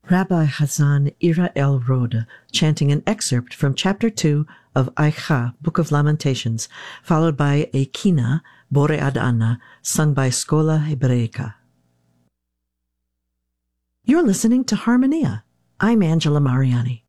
Rabbi Hazan Ira El Rod chanting an excerpt from Chapter 2 of Aicha, Book of Lamentations, followed by a Kina, Bore Ad Anna, sung by Schola Hebraica. You're listening to Harmonia. I'm Angela Mariani.